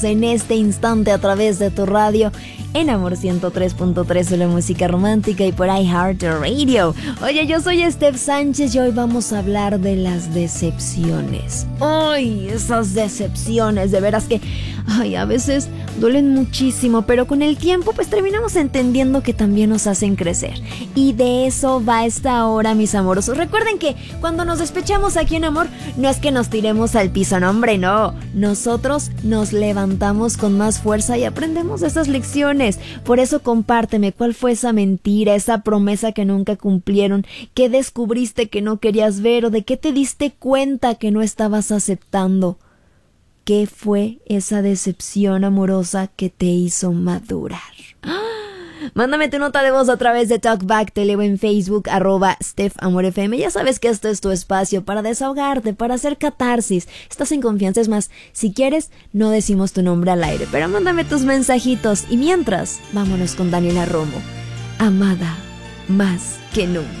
en este instante a través de tu radio en Amor 103.3 de la música romántica y por iHeartRadio. Oye, yo soy Steph Sánchez y hoy vamos a hablar de las decepciones. ¡Ay! Esas decepciones, de veras que a veces duelen muchísimo, pero con el tiempo pues terminamos entendiendo que también nos hacen crecer. Y de eso va esta hora, mis amorosos. Recuerden que cuando nos despechamos aquí en Amor, no es que nos tiremos al piso, no, hombre, no. Nosotros nos levantamos con más fuerza y aprendemos de esas lecciones. Por eso compárteme cuál fue esa mentira, esa promesa que nunca cumplieron, qué descubriste que no querías ver o de qué te diste cuenta que no estabas aceptando. ¿Qué fue esa decepción amorosa que te hizo madurar? Mándame tu nota de voz a través de Talkback, te leo en Facebook, @StephAmorFM. Ya sabes que este es tu espacio para desahogarte, para hacer catarsis. Estás en confianza, es más, si quieres, no decimos tu nombre al aire, pero mándame tus mensajitos. Y mientras, vámonos con Daniela Romo. Amada más que nunca.